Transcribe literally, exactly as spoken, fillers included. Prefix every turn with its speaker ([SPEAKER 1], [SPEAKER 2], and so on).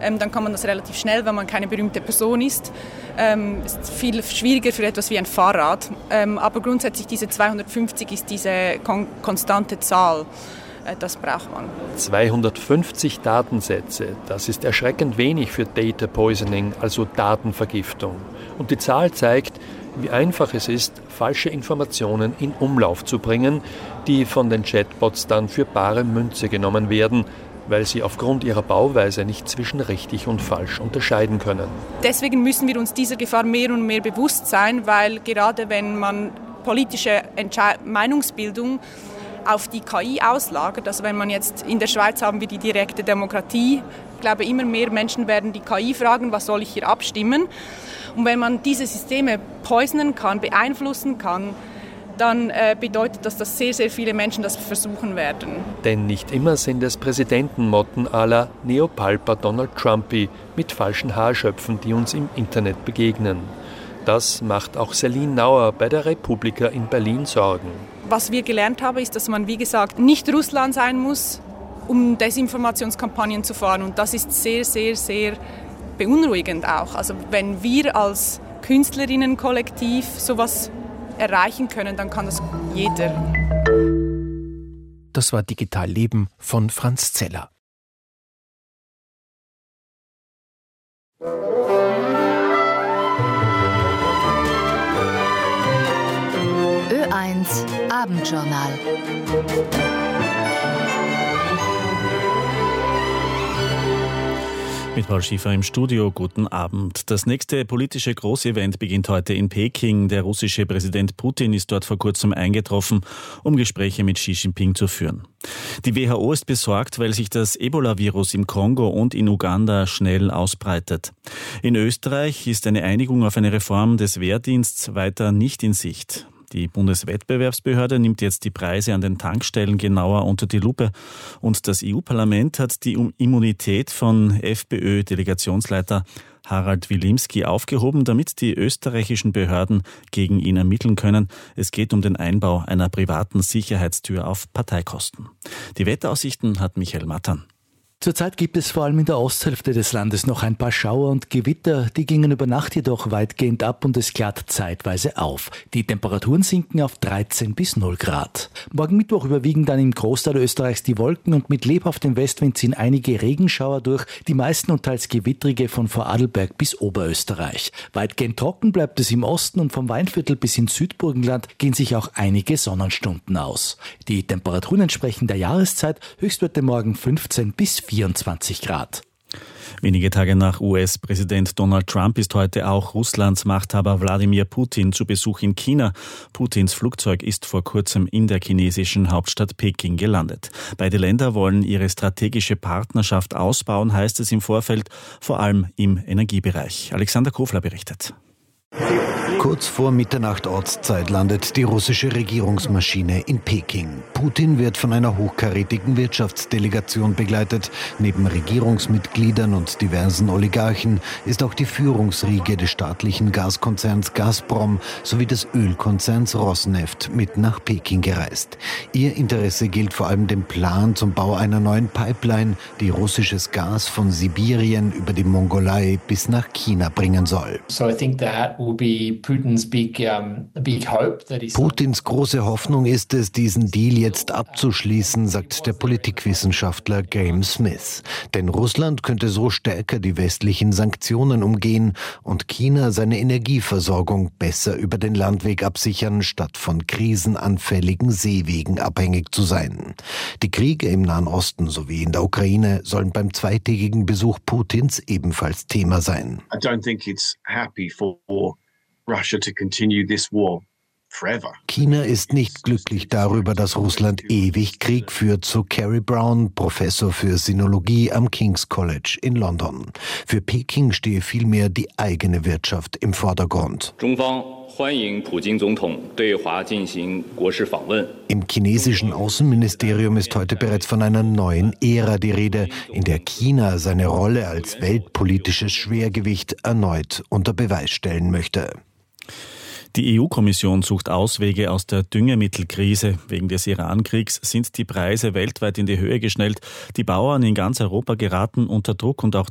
[SPEAKER 1] ähm, dann kann man das relativ schnell, wenn man keine berühmte Person ist. Ähm, ist viel schwieriger für etwas wie ein Fahrrad. Ähm, aber grundsätzlich diese zweihundertfünfzig ist diese kon- konstante Zahl. Äh, das braucht man.
[SPEAKER 2] zweihundertfünfzig Datensätze, das ist erschreckend wenig für Data Poisoning, also Datenvergiftung. Und die Zahl zeigt, wie einfach es ist, falsche Informationen in Umlauf zu bringen, die von den Chatbots dann für bare Münze genommen werden, weil sie aufgrund ihrer Bauweise nicht zwischen richtig und falsch unterscheiden können.
[SPEAKER 1] Deswegen müssen wir uns dieser Gefahr mehr und mehr bewusst sein, weil gerade wenn man politische Entsche- Meinungsbildung auf die K I auslagert, also wenn man jetzt in der Schweiz haben wir die direkte Demokratie, ich glaube immer mehr Menschen werden die K I fragen, was soll ich hier abstimmen? Und wenn man diese Systeme poisonen kann, beeinflussen kann, dann äh, bedeutet das, dass sehr, sehr viele Menschen das versuchen werden.
[SPEAKER 2] Denn nicht immer sind es Präsidentenmotten à la Neopalper Donald Trumpy mit falschen Haarschöpfen, die uns im Internet begegnen. Das macht auch Celine Nauer bei der Republika in Berlin Sorgen.
[SPEAKER 1] Was wir gelernt haben, ist, dass man, wie gesagt, nicht Russland sein muss, um Desinformationskampagnen zu fahren. Und das ist sehr, sehr, sehr beunruhigend auch. Also wenn wir als Künstlerinnen-Kollektiv sowas erreichen können, dann kann das jeder.
[SPEAKER 3] Das war Digital Leben von Franz Zeller.
[SPEAKER 4] Ö eins Abendjournal.
[SPEAKER 5] Mit Paul Schiefer im Studio, guten Abend. Das nächste politische Großevent beginnt heute in Peking. Der russische Präsident Putin ist dort vor kurzem eingetroffen, um Gespräche mit Xi Jinping zu führen. Die W H O ist besorgt, weil sich das Ebola-Virus im Kongo und in Uganda schnell ausbreitet. In Österreich ist eine Einigung auf eine Reform des Wehrdienstes weiter nicht in Sicht. Die Bundeswettbewerbsbehörde nimmt jetzt die Preise an den Tankstellen genauer unter die Lupe und das E U-Parlament hat die Immunität von FPÖ-Delegationsleiter Harald Wilimski aufgehoben, damit die österreichischen Behörden gegen ihn ermitteln können. Es geht um den Einbau einer privaten Sicherheitstür auf Parteikosten. Die Wetteraussichten hat Michael Mattern.
[SPEAKER 6] Zurzeit gibt es vor allem in der Osthälfte des Landes noch ein paar Schauer und Gewitter, die gingen über Nacht jedoch weitgehend ab und es klart zeitweise auf. Die Temperaturen sinken auf dreizehn bis null Grad. Morgen Mittwoch überwiegen dann im Großteil Österreichs die Wolken und mit lebhaftem Westwind ziehen einige Regenschauer durch, die meisten und teils gewittrige von Vorarlberg bis Oberösterreich. Weitgehend trocken bleibt es im Osten und vom Weinviertel bis ins Südburgenland gehen sich auch einige Sonnenstunden aus. Die Temperaturen entsprechen der Jahreszeit, Höchstwerte morgen fünfzehn bis vierundzwanzig Grad.
[SPEAKER 5] Wenige Tage nach U S-Präsident Donald Trump ist heute auch Russlands Machthaber Wladimir Putin zu Besuch in China. Putins Flugzeug ist vor kurzem in der chinesischen Hauptstadt Peking gelandet. Beide Länder wollen ihre strategische Partnerschaft ausbauen, heißt es im Vorfeld, vor allem im Energiebereich. Alexander Kofler berichtet.
[SPEAKER 7] Kurz vor Mitternacht Ortszeit landet die russische Regierungsmaschine in Peking. Putin wird von einer hochkarätigen Wirtschaftsdelegation begleitet. Neben Regierungsmitgliedern und diversen Oligarchen ist auch die Führungsriege des staatlichen Gaskonzerns Gazprom sowie des Ölkonzerns Rosneft mit nach Peking gereist. Ihr Interesse gilt vor allem dem Plan zum Bau einer neuen Pipeline, die russisches Gas von Sibirien über die Mongolei bis nach China bringen soll.
[SPEAKER 8] So I think that will be Putin's big, um, big hope that he's
[SPEAKER 7] Putins große Hoffnung ist es, diesen Deal jetzt abzuschließen, sagt der Politikwissenschaftler Graham Smith. Denn Russland könnte so stärker die westlichen Sanktionen umgehen und China seine Energieversorgung besser über den Landweg absichern, statt von krisenanfälligen Seewegen abhängig zu sein. Die Kriege im Nahen Osten sowie in der Ukraine sollen beim zweitägigen Besuch Putins ebenfalls Thema sein.
[SPEAKER 9] I don't think it's happy for Russia to continue this war forever.
[SPEAKER 7] China ist nicht glücklich darüber, dass Russland ewig Krieg führt, so Carrie Brown, Professor für Sinologie am King's College in London. Für Peking stehe vielmehr die eigene Wirtschaft im Vordergrund. Im chinesischen Außenministerium ist heute bereits von einer neuen Ära die Rede, in der China seine Rolle als weltpolitisches Schwergewicht erneut unter Beweis stellen möchte.
[SPEAKER 5] Die E U-Kommission sucht Auswege aus der Düngemittelkrise. Wegen des Iran-Kriegs sind die Preise weltweit in die Höhe geschnellt. Die Bauern in ganz Europa geraten unter Druck und auch